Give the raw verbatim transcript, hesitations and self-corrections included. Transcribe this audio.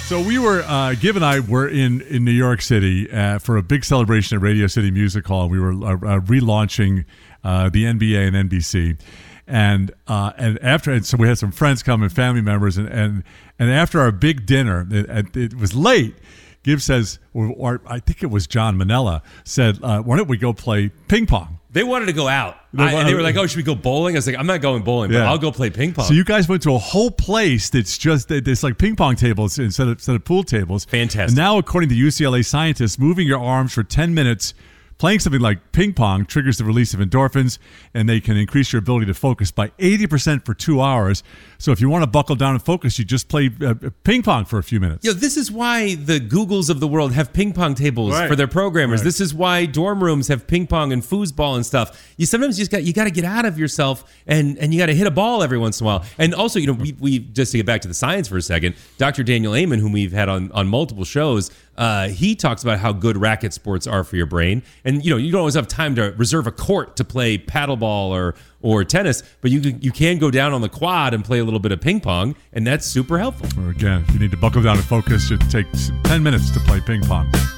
So we were, uh, Gibb and I were in, in New York City uh, for a big celebration at Radio City Music Hall. We were uh, uh, relaunching uh, the N B A and N B C. And uh, and after, and so we had some friends come and family members. And, and, and after our big dinner, it, it was late. Gibb says, or, or I think it was John Manella, said, uh, why don't we go play ping pong? They wanted to go out. I, and they were like, oh, should we go bowling? I was like, I'm not going bowling, but Yeah. I'll go play ping pong. So you guys went to a whole place that's just, it's like ping pong tables instead of, instead of pool tables. Fantastic. And now, according to U C L A scientists, moving your arms for ten minutes, playing something like ping pong triggers the release of endorphins, and they can increase your ability to focus by eighty percent for two hours. So if you want to buckle down and focus, you just play uh, ping pong for a few minutes. Yo, this is why the Googles of the world have ping pong tables Right. for their programmers. Right. This is why dorm rooms have ping pong and foosball and stuff. You sometimes just got you got to get out of yourself and and you got to hit a ball every once in a while. And also, you know, we we just to get back to the science for a second, Doctor Daniel Amen, whom we've had on on multiple shows, uh, he talks about how good racket sports are for your brain. And you know, you don't always have time to reserve a court to play paddleball or or tennis, but you can, you can go down on the quad and play a little bit of ping pong, and that's super helpful. Or again, if you need to buckle down and focus, it takes ten minutes to play ping pong.